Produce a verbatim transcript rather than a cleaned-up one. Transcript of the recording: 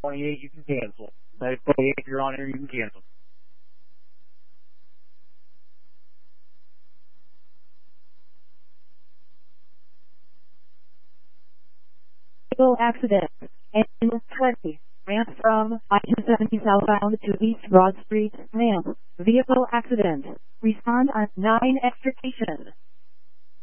twenty-eight, you can cancel. nine twenty-eight, if you're on here, you can cancel. Vehicle accident. N twenty. Ramp from I two seventy southbound to East Broad Street. Ramp. Vehicle accident. Respond on nine extrication.